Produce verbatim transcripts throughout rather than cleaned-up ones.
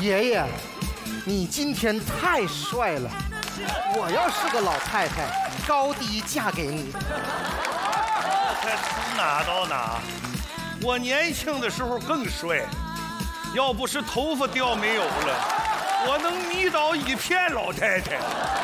爷爷，你今天太帅了，我要是个老太太，高低嫁给你。 才从哪到哪？我年轻的时候更帅，要不是头发掉没有了，我能迷倒一片老太太。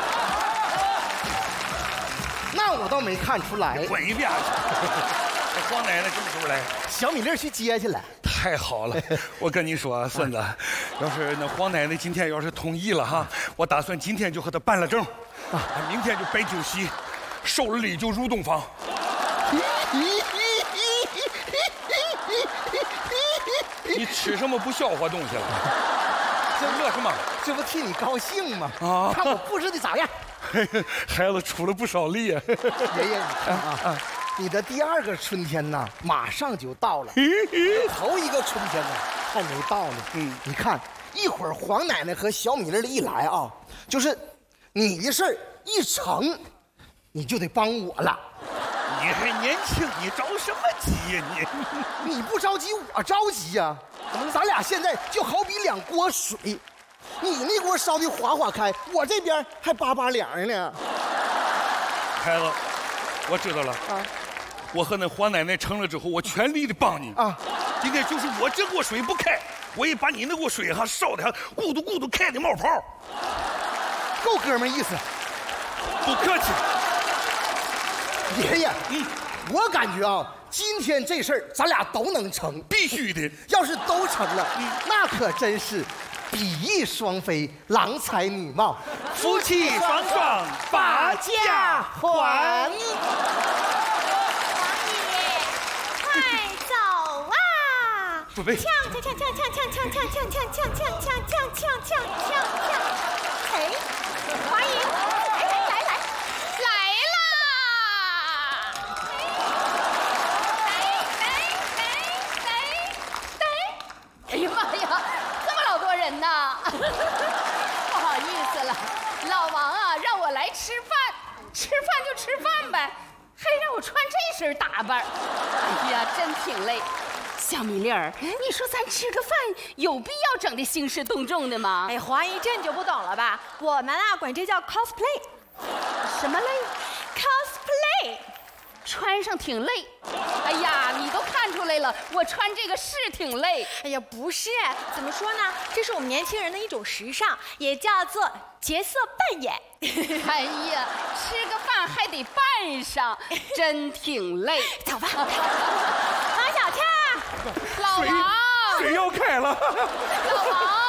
那我倒没看出来。 滚一边去！黄奶奶什么时候来？ 小米粒去接去了。 太好了！我跟你说，孙子，要是那黄奶奶今天要是同意了哈，我打算今天就和她办了证，啊，明天就摆酒席，收了礼就入洞房。你吃什么不消化东西了？这乐什么？ 这不替你高兴吗？ 啊！ 看我布置的咋样？ 孩子出了不少力啊！ 爷爷，你看啊，啊你的第二个春天呐，马上就到了。头一个春天呢，还没到呢。嗯，你看，一会儿黄奶奶和小米粒一来啊，就是你的事儿一成，你就得帮我了。 你还年轻，你着什么急呀你？你不着急，我着急呀、啊。咱俩现在就好比两锅水，你那锅烧的哗哗开，我这边还巴巴凉呢。 孩子，我知道了啊。我和那黄奶奶成了之后，我全力的帮你啊。今天就是我这锅水不开，我也把你那锅水哈烧的还咕嘟咕嘟开的冒泡。 够哥们意思。 不客气。 爷爷，嗯，我感觉啊，今天这事儿咱俩都能成， 必须的。 要是都成了，嗯，那可真是比翼双飞，郎才女貌， 夫妻双双把家还。 王爷，快走啊！ 准备。 锵锵锵锵锵锵锵锵锵锵锵锵锵锵锵锵锵锵！哎，华姨，来来来来。 不好意思了，老王啊，让我来吃饭，吃饭就吃饭呗，还让我穿这身打扮，哎呀，真挺累。小米粒儿，你说咱吃个饭有必要整得兴师动众的吗？ 哎，黄姨这你就不懂了吧？我们啊管这叫 cosplay。 什么累 ？cosplay。 穿上挺累，哎呀，你都看出来了，我穿这个是挺累。 哎呀，不是，怎么说呢？这是我们年轻人的一种时尚，也叫做角色扮演。 哎呀，吃个饭还得扮上，真挺累。 走吧，王小倩， 老王， 水要开了。 老王。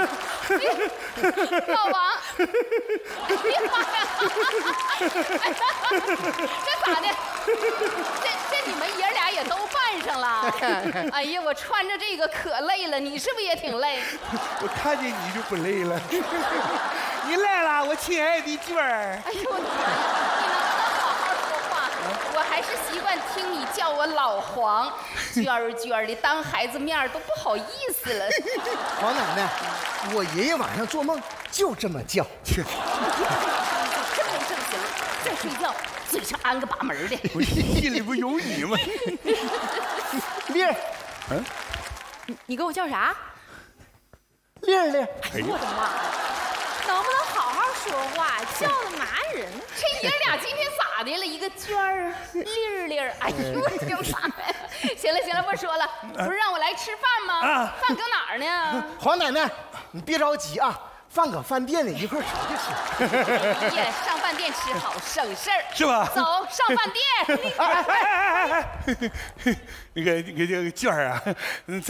老王，哎呀妈呀！这咋的？这这你们爷俩也都扮上了？哎呀，我穿着这个可累了，你是不是也挺累？ 我看见你就不累了。你来了，我亲爱的娟儿。 哎呦我的妈呀！你能不能好好说话？我还是习惯听你叫我老黄，娟儿娟儿的，当孩子面都不好意思了。 黄奶奶，我爷爷晚上做梦就这么叫。 真没正形，再睡觉嘴上安个把门的。 我心里不有你吗？ 丽儿， 嗯，你你跟我叫啥？ 丽儿丽儿。 哎呦我的妈呀！能不能好好说话？叫的麻人。 这爷俩今天咋的了？一个娟儿，丽儿丽儿。哎呦我的妈呀！行了行了，不说了。不是让我来吃饭吗？啊、饭搁哪儿呢？ 黄奶奶，你别着急啊，饭搁饭店里一块儿吃就吃。爷上饭店吃好省事儿， 是吧？ 走上饭店。 哎哎哎哎哎！那个那个这个娟儿啊，嗯。